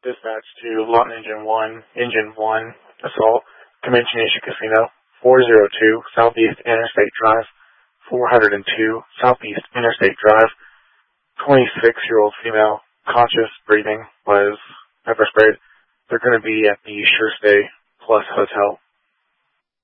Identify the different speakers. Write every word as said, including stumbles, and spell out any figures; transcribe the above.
Speaker 1: Dispatch to Lawton Engine one, Engine one, Assault, Comanche Nation Casino, four oh two Southeast Interstate Drive, four oh two Southeast Interstate Drive, twenty-six-year-old female, conscious, breathing, was pepper sprayed. They're going to be at the Sure Stay Plus Hotel.